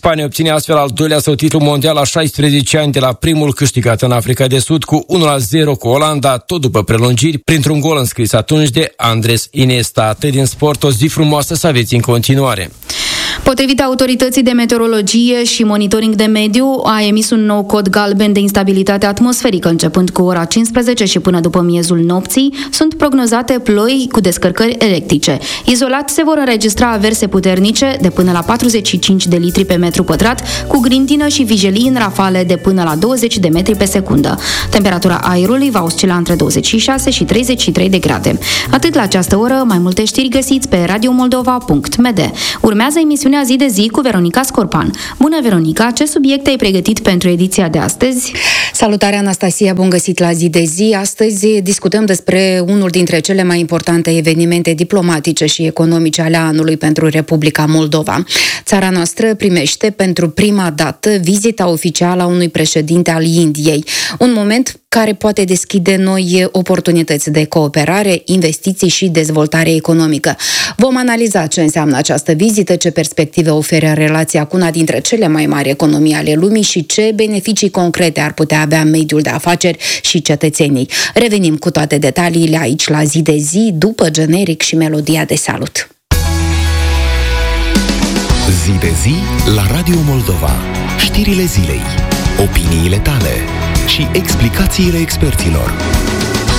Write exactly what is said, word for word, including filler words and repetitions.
Spania obține astfel al doilea său titlu mondial la șaisprezece ani de la primul câștigat în Africa de Sud cu unu la zero cu Olanda, tot după prelungiri, printr-un gol înscris atunci de Andres Iniesta. Atât din sport, o zi frumoasă să aveți în continuare. Potrivit Autorității de Meteorologie și Monitoring de Mediu, a emis un nou cod galben de instabilitate atmosferică începând cu ora cincisprezece și până după miezul nopții. Sunt prognozate ploi cu descărcări electrice. Izolat se vor înregistra averse puternice de până la patruzeci și cinci de litri pe metru pătrat, cu grindină și vijelii în rafale de până la douăzeci de metri pe secundă. Temperatura aerului va oscila între douăzeci și șase și treizeci și trei de grade. Atât la această oră, mai multe știri găsiți pe radio moldova punct m d. Urmează emisiunea Zi de Zi cu Veronica Scorpan. Bună, Veronica, ce subiecte ai pregătit pentru ediția de astăzi? Salutare, Anastasia, bun găsit la Zi de Zi. Astăzi discutăm despre unul dintre cele mai importante evenimente diplomatice și economice ale anului pentru Republica Moldova. Țara noastră primește pentru prima dată vizita oficială a unui președinte al Indiei. Un moment care poate deschide noi oportunități de cooperare, investiții și dezvoltare economică. Vom analiza ce înseamnă această vizită, ce perspective oferă relația cu una dintre cele mai mari economii ale lumii și ce beneficii concrete ar putea avea mediul de afaceri și cetățenii. Revenim cu toate detaliile aici la Zi de Zi, după generic și melodia de salut. Zi de Zi la Radio Moldova. Știrile zilei, opiniile tale și explicațiile experților.